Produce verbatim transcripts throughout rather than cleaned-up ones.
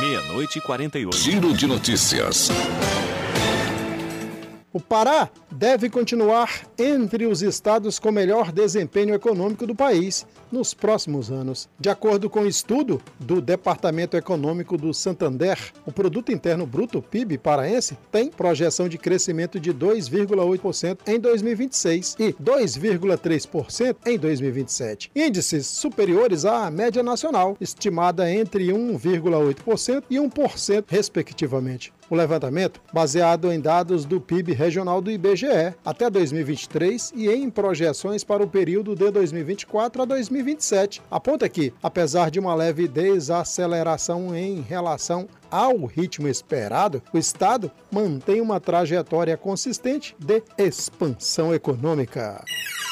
Meia-noite e quarenta e oito. Giro de notícias. O Pará deve continuar entre os estados com melhor desempenho econômico do país nos próximos anos. De acordo com o estudo do Departamento Econômico do Santander, o Produto Interno Bruto, P I B paraense, tem projeção de crescimento de dois vírgula oito por cento em dois mil e vinte e seis e dois vírgula três por cento em dois mil e vinte e sete. Índices superiores à média nacional, estimada entre um vírgula oito por cento e um por cento, respectivamente. O levantamento, baseado em dados do P I B regional do I B G E até dois mil e vinte e três e em projeções para o período de dois mil e vinte e quatro a dois mil e vinte e sete, aponta que, apesar de uma leve desaceleração em relação ao ritmo esperado, o Estado mantém uma trajetória consistente de expansão econômica.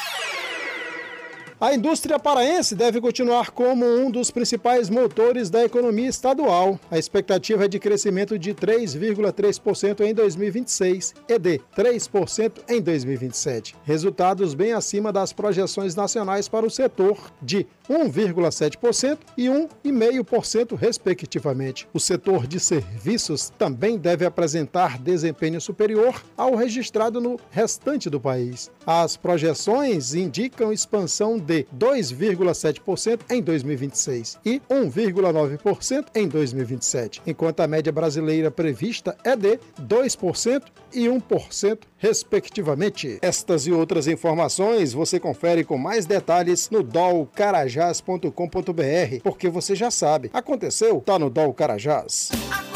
A indústria paraense deve continuar como um dos principais motores da economia estadual. A expectativa é de crescimento de três vírgula três por cento em dois mil e vinte e seis e de três por cento em dois mil e vinte e sete. Resultados bem acima das projeções nacionais para o setor de um vírgula sete por cento e um vírgula cinco por cento, respectivamente. O setor de serviços também deve apresentar desempenho superior ao registrado no restante do país. As projeções indicam expansão de de dois vírgula sete por cento em dois mil e vinte e seis e um vírgula nove por cento em dois mil e vinte e sete, enquanto a média brasileira prevista é de dois por cento e um por cento, respectivamente. Estas e outras informações você confere com mais detalhes no d o l carajás ponto com ponto b r, porque você já sabe, aconteceu, tá no D O L Carajás.